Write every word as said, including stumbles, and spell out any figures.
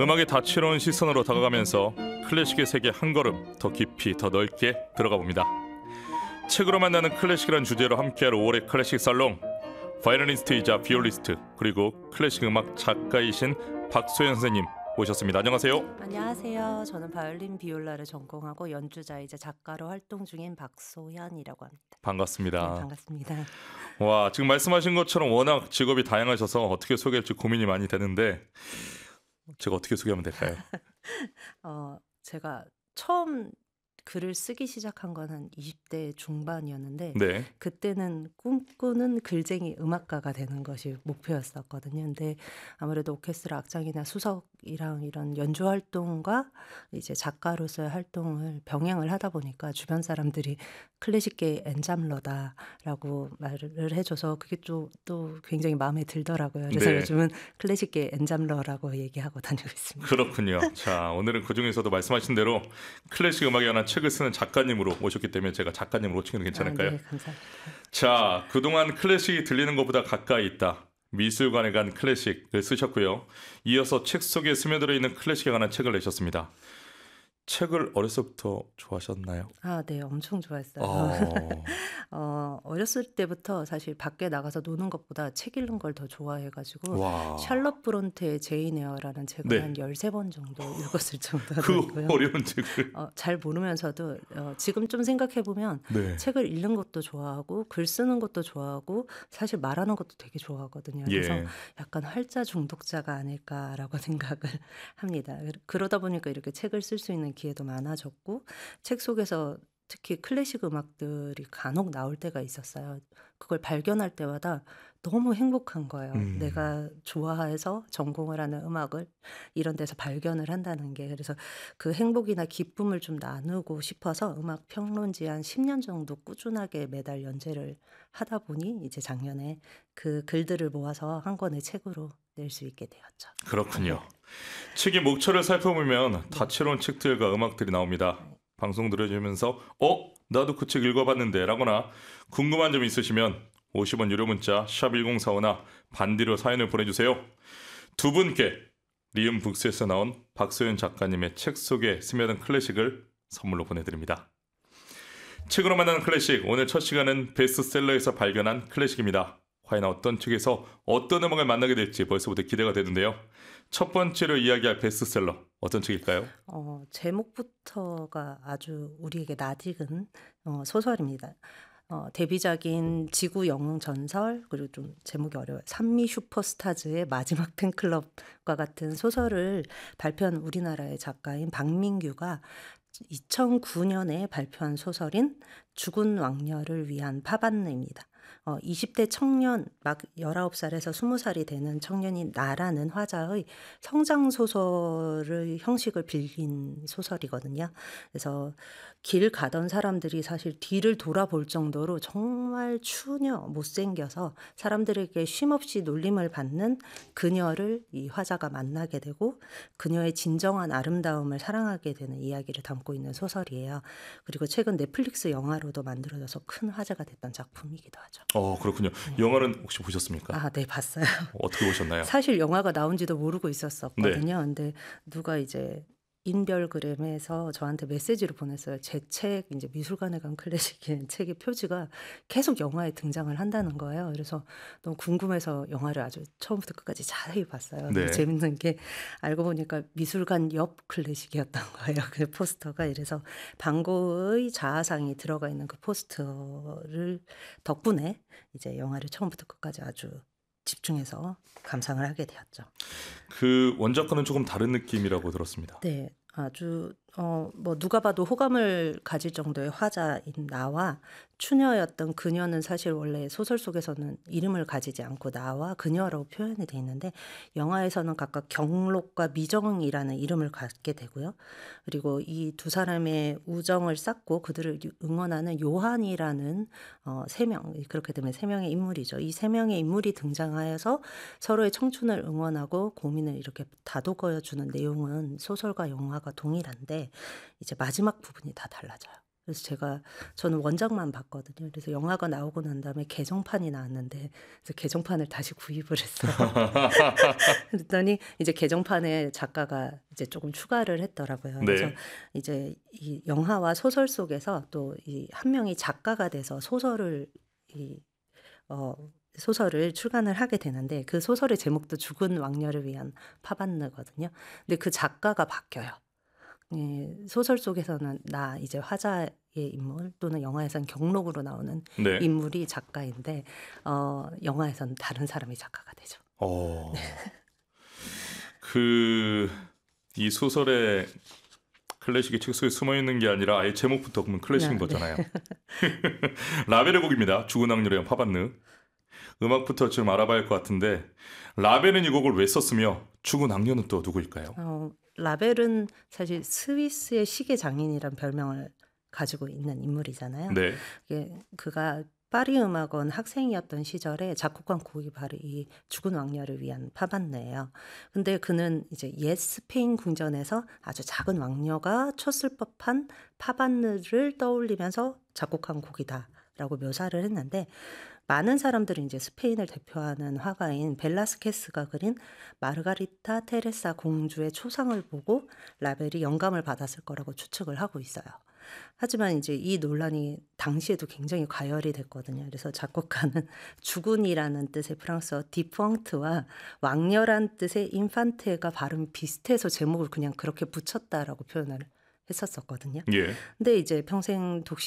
음악의 다채로운 시선으로 다가가면서 클래식의 세계 한 걸음 더 깊이 더 넓게 들어가 봅니다. 책으로 만나는 클래식이란 주제로 함께할 오월의 클래식 살롱, 바이올리니스트이자 비올리스트 그리고 클래식 음악 작가이신 박소연 선생님 모셨습니다. 안녕하세요. 안녕하세요. 저는 바이올린 비올라를 전공하고 연주자이자 작가로 활동 중인 박소현이라고 합니다. 네, 반갑습니다. 반갑습니다. 와, 지금 말씀하신 것처럼 워낙 직업이 다양하셔서 어떻게 소개할지 고민이 많이 되는데 제가 어떻게 소개하면 될까요? 어, 제가 처음 글을 쓰기 시작한 건 한 이십 대 중반이었는데 네. 그때는 꿈꾸는 글쟁이 음악가가 되는 것이 목표였었거든요. 근데 아무래도 오케스트라 악장이나 수석이랑 이런 연주 활동과 이제 작가로서의 활동을 병행을 하다 보니까 주변 사람들이 클래식계의 엔잠러다라고 말을 해줘서 그게 또, 또 굉장히 마음에 들더라고요. 그래서 네. 요즘은 클래식계 엔잠러라고 얘기하고 다니고 있습니다. 그렇군요. 자, 오늘은 그중에서도 말씀하신 대로 클래식 음악에 관한 책을 쓰는 작가님으로 모셨기 때문에 제가 작가님으로 호칭해도 괜찮을까요? 아, 네, 감사합니다. 자, 그동안 클래식이 들리는 것보다 가까이 있다. 미술관에 간 클래식을 쓰셨고요. 이어서 책 속에 스며들어 있는 클래식에 관한 책을 내셨습니다. 책을 어렸을 때부터 좋아하셨나요? 아, 네, 엄청 좋아했어요. 어, 어, 어렸을 때부터 사실 밖에 나가서 노는 것보다 책 읽는 걸 더 좋아해가지고 와, 샬럿 브론테의 제인 에어라는 책을 네. 한 열세 번 정도 읽었을 그 정도였고요. 어려운 책을. 어, 잘 모르면서도 어, 지금 좀 생각해보면 네. 책을 읽는 것도 좋아하고 글 쓰는 것도 좋아하고 사실 말하는 것도 되게 좋아하거든요. 그래서 예. 약간 활자 중독자가 아닐까라고 생각을 합니다. 그러다 보니까 이렇게 책을 쓸 수 있는 기회도 많아졌고 책 속에서 특히 클래식 음악들이 간혹 나올 때가 있었어요. 그걸 발견할 때마다 너무 행복한 거예요. 음, 내가 좋아해서 전공을 하는 음악을 이런 데서 발견을 한다는 게. 그래서 그 행복이나 기쁨을 좀 나누고 싶어서 음악 평론지 한 십 년 정도 꾸준하게 매달 연재를 하다 보니 이제 작년에 그 글들을 모아서 한 권의 책으로 낼 수 있게 되었죠. 그렇군요. 책의 목차를 살펴보면 다채로운 책들과 음악들이 나옵니다. 방송 들으시면서 어? 나도 그 책 읽어봤는데 라거나 궁금한 점 있으시면 오십 원 유료 문자 샵 일공사오나 반디로 사연을 보내주세요. 두 분께 리움 북스에서 나온 박소연 작가님의 책 속에 스며든 클래식을 선물로 보내드립니다. 책으로 만나는 클래식, 오늘 첫 시간은 베스트셀러에서 발견한 클래식입니다. 과연 어떤 책에서 어떤 음악을 만나게 될지 벌써부터 기대가 되는데요. 첫 번째로 이야기할 베스트셀러 어떤 책일까요? 어, 제목부터가 아주 우리에게 낯익은 어, 소설입니다. 어, 데뷔작인 지구 영웅 전설, 그리고 좀 제목이 어려워요. 산미 슈퍼스타즈의 마지막 팬클럽과 같은 소설을 발표한 우리나라의 작가인 박민규가 이천구 년에 발표한 소설인 죽은 왕녀를 위한 파반느입니다. 어, 이십 대 청년, 막 열아홉 살에서 스무 살이 되는 청년인 나라는 화자의 성장 소설의 형식을 빌린 소설이거든요. 그래서 길 가던 사람들이 사실 뒤를 돌아볼 정도로 정말 추녀, 못생겨서 사람들에게 쉼없이 놀림을 받는 그녀를 이 화자가 만나게 되고 그녀의 진정한 아름다움을 사랑하게 되는 이야기를 담고 있는 소설이에요. 그리고 최근 넷플릭스 영화로도 만들어져서 큰 화제가 됐던 작품이기도 하죠. 어, 그렇군요. 영화는 혹시 보셨습니까? 아, 네, 봤어요. 어떻게 보셨나요? 사실 영화가 나온지도 모르고 네. 있었었거든요. 근데 누가 이제 인별그램에서 저한테 메시지를 보냈어요. 제 책 이제 미술관에 간 클래식인 책의 표지가 계속 영화에 등장을 한다는 거예요. 그래서 너무 궁금해서 영화를 아주 처음부터 끝까지 자세히 봤어요. 근데 네. 재밌는 게 알고 보니까 미술관 옆 클래식이었던 거예요. 그 포스터가. 이래서 방고의 자아상이 들어가 있는 그 포스터를 덕분에 이제 영화를 처음부터 끝까지 아주 집중해서 감상을 하게 되었죠. 그 원작과는 조금 다른 느낌이라고 들었습니다. 네. 아주 어 뭐 누가 봐도 호감을 가질 정도의 화자인 나와 추녀였던 그녀는 사실 원래 소설 속에서는 이름을 가지지 않고 나와 그녀라고 표현이 돼 있는데 영화에서는 각각 경록과 미정이라는 이름을 갖게 되고요. 그리고 이 두 사람의 우정을 쌓고 그들을 유- 응원하는 요한이라는 어, 세 명, 그렇게 되면 세 명의 인물이죠. 이 세 명의 인물이 등장하여서 서로의 청춘을 응원하고 고민을 이렇게 다독여 주는 내용은 소설과 영화가 동일한데 이제 마지막 부분이 다 달라져요. 그래서 제가 저는 원작만 봤거든요. 그래서 영화가 나오고 난 다음에 개정판이 나왔는데 그래서 개정판을 다시 구입을 했어요. 그랬더니 이제 개정판에 작가가 이제 조금 추가를 했더라고요. 그래서 네. 이제 이 영화와 소설 속에서 또 이 한 명이 작가가 돼서 소설을 이 어 소설을 출간을 하게 되는데 그 소설의 제목도 죽은 왕녀를 위한 파반느거든요. 근데 그 작가가 바뀌어요. 예, 소설 속에서는 나 이제 화자의 인물 또는 영화에선 경록으로 나오는 네. 인물이 작가인데 어 영화에서는 다른 사람이 작가가 되죠. 어. 그 이 소설의 클래식이 책 속에 숨어 있는 게 아니라 아예 제목부터 그러면 클래식인 네. 거잖아요. 라벨의 곡입니다. 죽은 왕녀를 위한 파반느. 음악부터 좀 알아봐야 할 것 같은데 라벨은 이 곡을 왜 썼으며 죽은 왕녀는 또 누구일까요? 어 라벨은 사실 스위스의 시계 장인이란 별명을 가지고 있는 인물이잖아요. 네. 이게 그가 파리 음악원 학생이었던 시절에 작곡한 곡이 바로 이 죽은 왕녀를 위한 파반느예요. 근데 그는 이제 옛 스페인 궁전에서 아주 작은 왕녀가 췄을 법한 파반느를 떠올리면서 작곡한 곡이다라고 묘사를 했는데 많은 사람들은 이제 스페인을 대표하는 화가인 벨라스케스가 그린 마르가리타 테레사 공주의 초상을 보고 라벨이 영감을 받았을 거라고 추측을 하고 있어요. 하지만 이제 이 논란이 당시에도 굉장히 과열이 됐거든요. 그래서 작곡가는 죽은이라는 뜻의 프랑스어 디펑트와 왕녀란 뜻의 인판테가 발음이 비슷해서 제목을 그냥 그렇게 붙였다라고 표현을 했었었거든요. 예. 근데 이제 평생 독